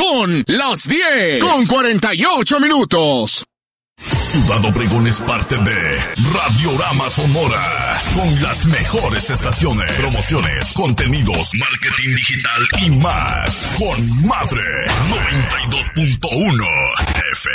Son las 10:48. Ciudad Obregón es parte de Radiorama Sonora, con las mejores estaciones, promociones, contenidos, marketing digital y más. Con Madre 92.1.